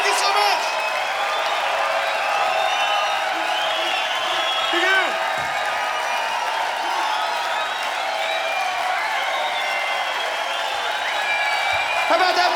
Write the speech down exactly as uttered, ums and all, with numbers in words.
you so much. Thank you. How about that?